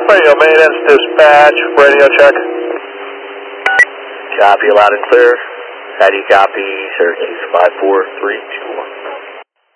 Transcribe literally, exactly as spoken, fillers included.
Radio maintenance, dispatch, radio check. Copy, loud and clear. How do you copy? Syracuse five four three two one.